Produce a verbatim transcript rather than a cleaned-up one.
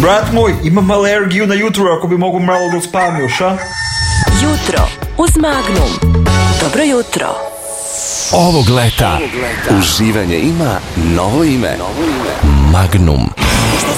Brat moj, imam alergiju na jutro, ako bi mogu malo da spavam još, a? Jutro uz Magnum. Dobro jutro. Ovog leta uživanje ima novo ime. Magnum.